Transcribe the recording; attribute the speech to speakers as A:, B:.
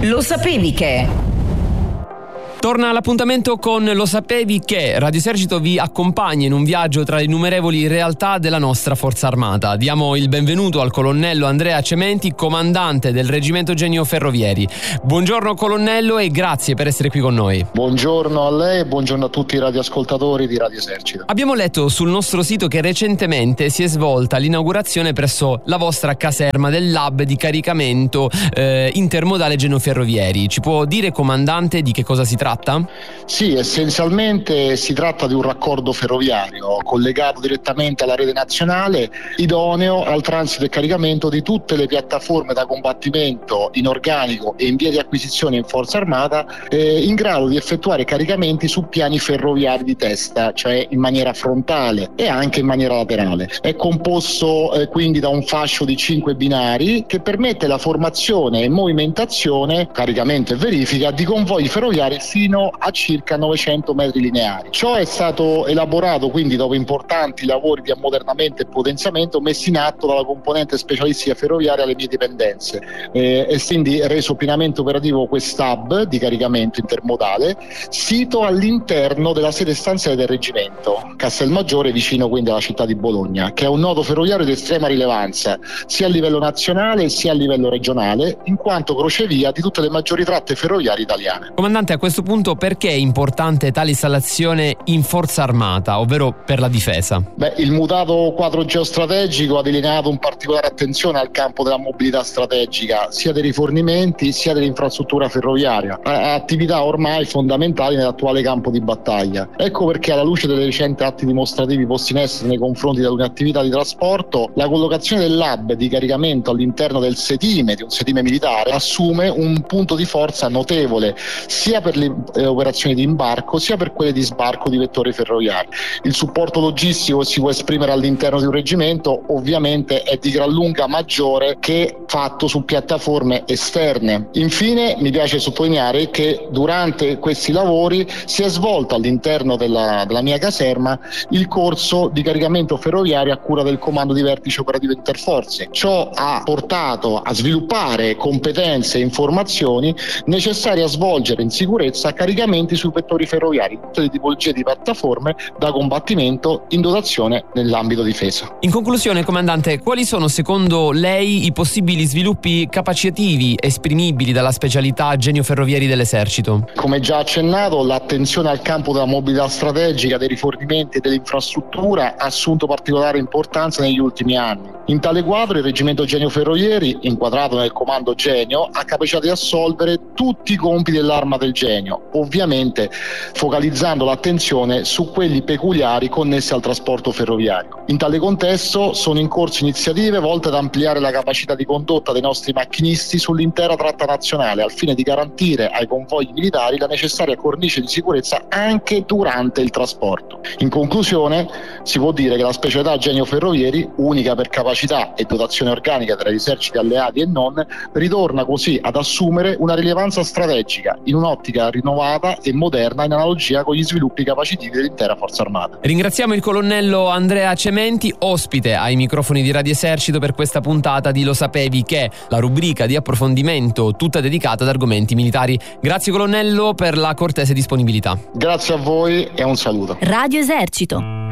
A: Lo sapevi che?
B: Torna l'appuntamento con Lo sapevi che? Radio Esercito vi accompagna in un viaggio tra le innumerevoli realtà della nostra Forza Armata. Diamo il benvenuto al colonnello Andrea Cementi, comandante del Reggimento Genio Ferrovieri. Buongiorno colonnello e grazie per essere qui con noi.
C: Buongiorno a lei e buongiorno a tutti i radioascoltatori di Radio Esercito.
B: Abbiamo letto sul nostro sito che recentemente si è svolta l'inaugurazione presso la vostra caserma del lab di caricamento intermodale Genio Ferrovieri. Ci può dire, comandante, di che cosa si tratta?
C: Sì, essenzialmente si tratta di un raccordo ferroviario collegato direttamente alla rete nazionale, idoneo al transito e caricamento di tutte le piattaforme da combattimento in organico e in via di acquisizione in Forza Armata, in grado di effettuare caricamenti su piani ferroviari di testa, cioè in maniera frontale e anche in maniera laterale. È composto quindi da un fascio di 5 binari che permette la formazione e movimentazione, caricamento e verifica di convogli ferroviari fino a circa 900 metri lineari. Ciò è stato elaborato quindi dopo importanti lavori di ammodernamento e potenziamento messi in atto dalla componente specialistica ferroviaria alle mie dipendenze, e quindi reso pienamente operativo quest'hub di caricamento intermodale, sito all'interno della sede stanziale del reggimento, Castelmaggiore, vicino quindi alla città di Bologna, che è un nodo ferroviario di estrema rilevanza sia a livello nazionale sia a livello regionale, in quanto crocevia di tutte le maggiori tratte ferroviarie italiane.
B: Comandante, a questo punto perché è importante tale installazione in Forza Armata, ovvero per la difesa?
C: Il mutato quadro geostrategico ha delineato un particolare attenzione al campo della mobilità strategica, sia dei rifornimenti sia dell'infrastruttura ferroviaria, attività ormai fondamentali nell'attuale campo di battaglia. Ecco perché, alla luce dei recenti atti dimostrativi posti in essere nei confronti di alcune attività di trasporto, la collocazione dell'hub di caricamento all'interno del sedime, di un sedime militare, assume un punto di forza notevole sia per le operazioni di imbarco sia per quelle di sbarco di vettori ferroviari. Il supporto logistico che si può esprimere all'interno di un reggimento ovviamente è di gran lunga maggiore che fatto su piattaforme esterne. Infine mi piace sottolineare che durante questi lavori si è svolto all'interno della mia caserma il corso di caricamento ferroviario a cura del Comando di Vertice Operativo Interforze. Ciò ha portato a sviluppare competenze e informazioni necessarie a svolgere in sicurezza caricamenti sui vettori ferroviari, tutte le tipologie di piattaforme da combattimento in dotazione nell'ambito difesa.
B: In conclusione, comandante, quali sono secondo lei i possibili sviluppi capacitivi esprimibili dalla specialità Genio Ferrovieri dell'Esercito?
C: Come già accennato, l'attenzione al campo della mobilità strategica, dei rifornimenti e dell'infrastruttura ha assunto particolare importanza negli ultimi anni. In tale quadro il Reggimento Genio Ferrovieri, inquadrato nel Comando Genio, ha capacità di assolvere tutti i compiti dell'Arma del Genio, ovviamente focalizzando l'attenzione su quelli peculiari connessi al trasporto ferroviario. In tale contesto sono in corso iniziative volte ad ampliare la capacità di condotta dei nostri macchinisti sull'intera tratta nazionale, al fine di garantire ai convogli militari la necessaria cornice di sicurezza anche durante il trasporto. In conclusione, si può dire che la specialità Genio Ferrovieri, unica per capacità e dotazione organica tra gli eserciti alleati e non, ritorna così ad assumere una rilevanza strategica in un'ottica rinnovata e moderna, in analogia con gli sviluppi capacitivi dell'intera Forza Armata.
B: Ringraziamo il colonnello Andrea Cementi, ospite ai microfoni di Radio Esercito per questa puntata di Lo sapevi che, la rubrica di approfondimento tutta dedicata ad argomenti militari. Grazie colonnello per la cortese disponibilità.
C: Grazie a voi e un saluto.
A: Radio Esercito.